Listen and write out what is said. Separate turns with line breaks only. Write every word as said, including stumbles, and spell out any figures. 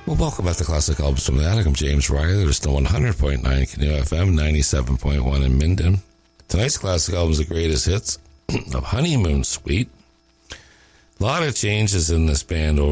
Well, welcome back to Classic Albums from the Attic. I'm James Riley. There's still one hundred point nine Canoe F M, ninety-seven point one in Minden. Tonight's Classic Albums, the greatest hits of Honeymoon Suite. A lot of changes in this band over